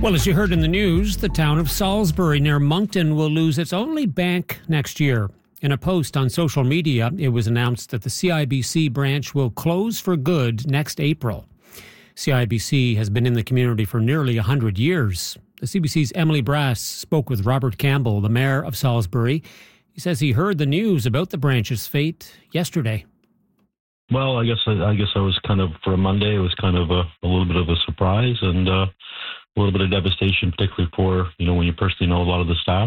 Well, as you heard in the news, the town of Salisbury near Moncton will lose its only bank next year. In a post on social media, it was announced that the CIBC branch will close for good next April. CIBC has been in the community for nearly 100 years. The CBC's Emily Brass spoke with Robert Campbell, the mayor of Salisbury. He says he heard the news about the branch's fate yesterday. Well, I guess I was kind of, for a Monday, it was kind of a little bit of a surprise and a little bit of devastation, particularly for, when you personally know a lot of the staff.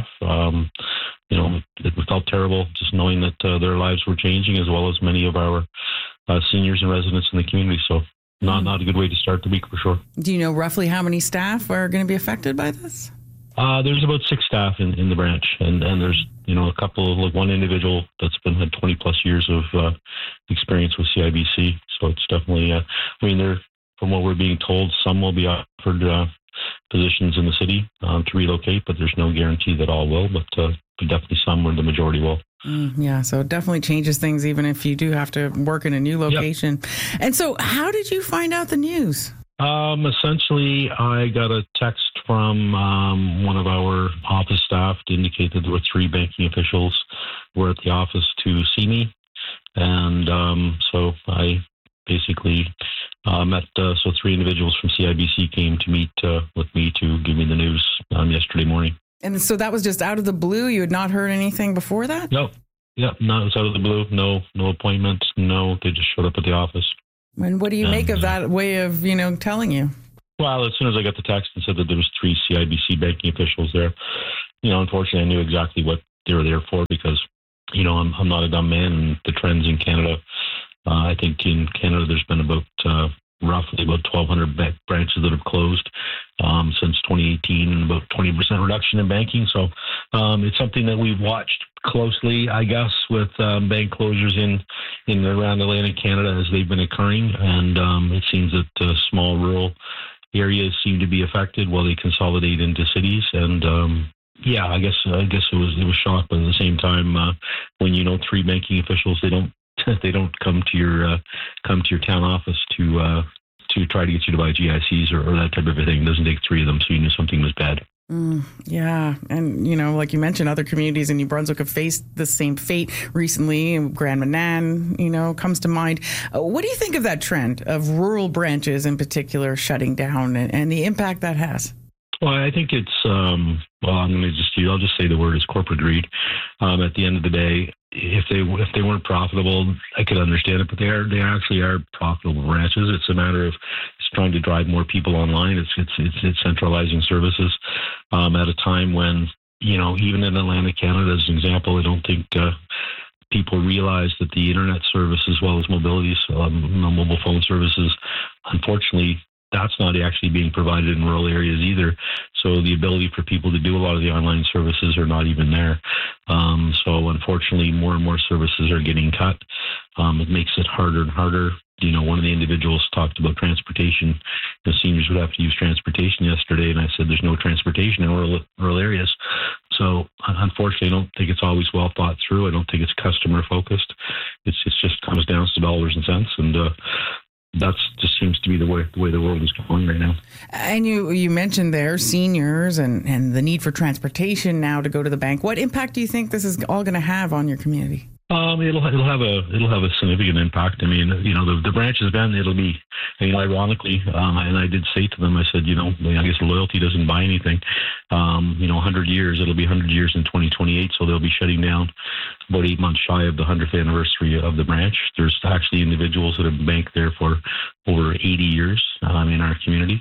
It felt terrible just knowing that their lives were changing, as well as many of our seniors and residents in the community. So not a good way to start the week for sure. Do you know roughly how many staff are going to be affected by this? There's about 6 staff in the branch, and there's a couple, like one individual that's had 20 plus years of experience with CIBC. So it's definitely, from what we're being told, some will be offered positions in the city to relocate, but there's no guarantee that all will. But definitely some, or the majority will. Yeah, so it definitely changes things, even if you do have to work in a new location. Yep. And so, how did you find out the news? Essentially, I got a text from one of our office staff to indicate that there were 3 banking officials were at the office to see me. And so I basically met, 3 individuals from CIBC came to meet with me to give me the news yesterday morning. And so that was just out of the blue? You had not heard anything before that? No. Yeah, no, it was out of the blue. No appointment. No, they just showed up at the office. And what do you make of that way of, telling you? Well, as soon as I got the text and said that there was 3 CIBC banking officials there, unfortunately I knew exactly what they were there for, because, I'm not a dumb man, and the trends in Canada, I think in Canada there's been about roughly about 1,200 branches that have closed since 2018, and about 20% reduction in banking. So it's something that we've watched closely, I guess, with bank closures in and around Atlantic Canada as they've been occurring. And it seems that small rural areas seem to be affected while they consolidate into cities. And I guess it was shock, but at the same time, when 3 banking officials, they don't come to your town office to try to get you to buy GICs or that type of a thing. It doesn't take 3 of them, so you knew something was bad. Yeah. And, like you mentioned, other communities in New Brunswick have faced the same fate recently. Grand Manan, comes to mind. What do you think of that trend of rural branches in particular shutting down and the impact that has? Well, I think it's, I'll just say the word is corporate greed. At the end of the day, if they weren't profitable, I could understand it, but they actually are profitable branches. It's a matter of trying to drive more people online. It's centralizing services at a time when, even in Atlantic Canada, as an example, I don't think people realize that the internet service, as well as mobile phone services, unfortunately, that's not actually being provided in rural areas either. So the ability for people to do a lot of the online services are not even there. So unfortunately, more and more services are getting cut. It makes it harder and harder. One of the individuals talked about transportation. The seniors would have to use transportation yesterday, and I said there's no transportation in rural areas. So unfortunately, I don't think it's always well thought through. I don't think it's customer focused. It just comes down to dollars and cents, and that just seems to be the way the world is going right now. And you mentioned there seniors and the need for transportation now to go to the bank. What impact do you think this is all going to have on your community? It'll have a significant impact. I mean, the branch has been, it'll be, ironically, and I did say to them, I said, I guess loyalty doesn't buy anything. 100 years, it'll be 100 years in 2028, so they'll be shutting down about 8 months shy of the 100th anniversary of the branch. There's actually individuals that have banked there for over 80 years in our community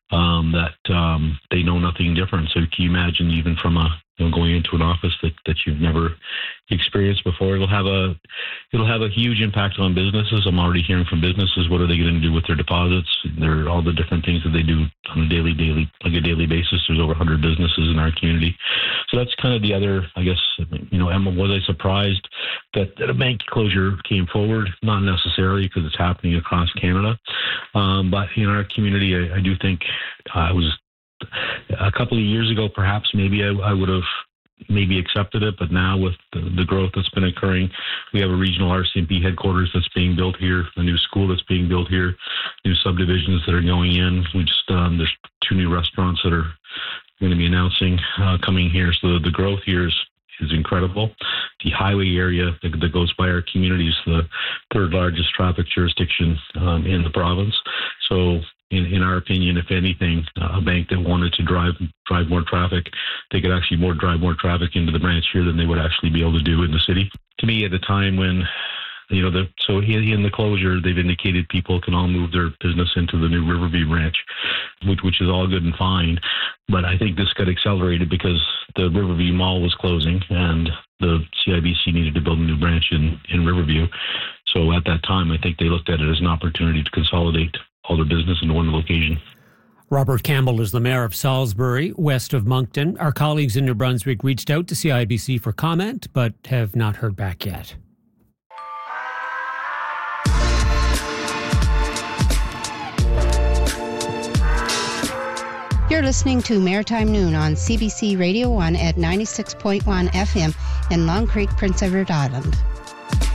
that they know nothing different. So can you imagine, even from going into an office that you've never experienced before, it'll have a huge impact on businesses. I'm already hearing from businesses, what are they going to do with their deposits? All the different things that they do on a daily basis. There's over 100 businesses in our community. So that's kind of the other, I guess, Emma, was I surprised that a bank closure came forward? Not necessarily, because it's happening across Canada. But in our community, I do think I was a couple of years ago, perhaps maybe I would have maybe accepted it, but now with the growth that's been occurring, we have a regional RCMP headquarters that's being built here, a new school that's being built here, new subdivisions that are going in. We just there's 2 new new restaurants that are going to be announcing coming here. So the growth here is incredible. The highway area that goes by our community is the third largest traffic jurisdiction in the province. So in our opinion, if anything, a bank that wanted to drive more traffic, they could actually drive more traffic into the branch here than they would actually be able to do in the city. To me, at a time when in the closure, they've indicated people can all move their business into the new Riverview branch, which is all good and fine. But I think this got accelerated because the Riverview Mall was closing and the CIBC needed to build a new branch in Riverview. So at that time, I think they looked at it as an opportunity to consolidate all their business into one location. Robert Campbell is the mayor of Salisbury, west of Moncton. Our colleagues in New Brunswick reached out to CIBC for comment, but have not heard back yet. You're listening to Maritime Noon on CBC Radio 1 at 96.1 FM in Long Creek, Prince Edward Island.